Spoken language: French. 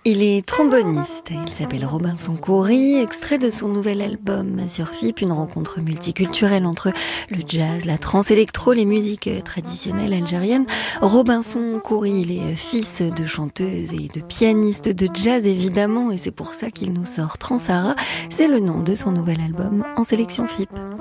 Il est tromboniste, il s'appelle Robinson Khoury, extrait de son nouvel album sur FIP, une rencontre multiculturelle entre le jazz, la trance électro, les musiques traditionnelles algériennes. Robinson Khoury, il est fils de chanteuse et de pianiste de jazz évidemment, et c'est pour ça qu'il nous sort Transara, c'est le nom de son nouvel album en sélection FIP.